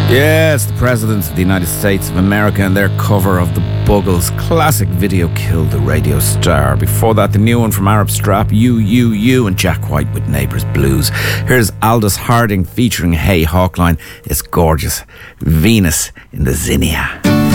Yeah, it's the President of the United States of America and their cover of the Buggles' classic video Killed the Radio Star. Before that, the new one from Arab Strap, You, and Jack White with Neighbours Blues. Here's Aldous Harding featuring Hey Hawkline. It's gorgeous. Venus in the Zinnia.